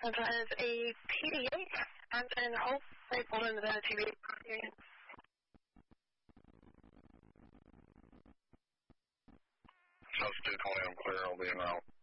It has a PD8 and in Hull, they pulled into the TV union. South 220, I'm clear, I'll be in route.